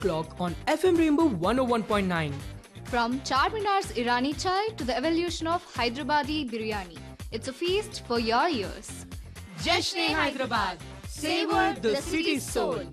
clock on FM Rainbow 101.9. From Charminar's Irani chai to the evolution of Hyderabadi biryani, it's a feast for your ears. Jashn Hyderabad. Savor the city's soul.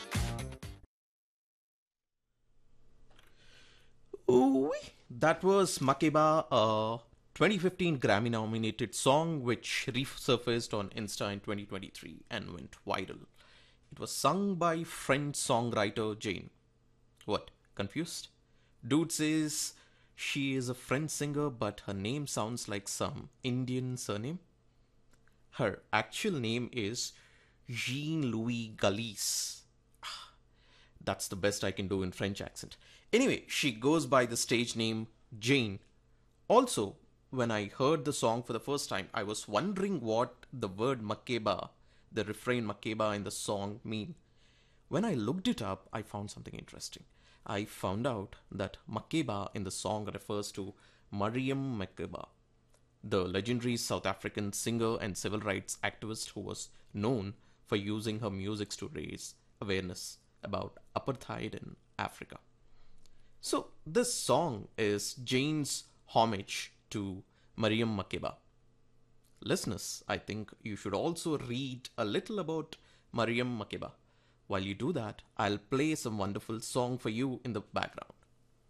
Ooh, that was Makeba, a 2015 Grammy nominated song which resurfaced on Insta in 2023 and went viral. It was sung by French songwriter Jane. What? Confused? Dude says she is a French singer, but her name sounds like some Indian surname. Her actual name is Jean Louis Gallis. That's the best I can do in French accent. Anyway, she goes by the stage name Jane. Also, when I heard the song for the first time, I was wondering what the word Makeba, the refrain Makeba in the song mean. When I looked it up, I found something interesting. I found out that Makeba in the song refers to Mariam Makeba, the legendary South African singer and civil rights activist who was known for using her music to raise awareness about apartheid in Africa. So, this song is Jane's homage to Mariam Makeba. Listeners, I think you should also read a little about Mariam Makeba. While you do that, I'll play some wonderful song for you in the background.